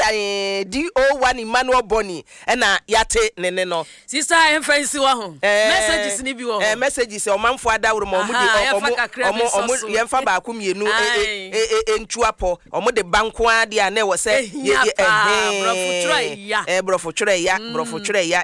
DO1 Emmanuel Boni na yate ne no sister emfancy wa ho messages ni bi wo messages o manfo adawro mo omo yemfa ba ko mienu entuapo omo de banko ade a na wo se brofo try ya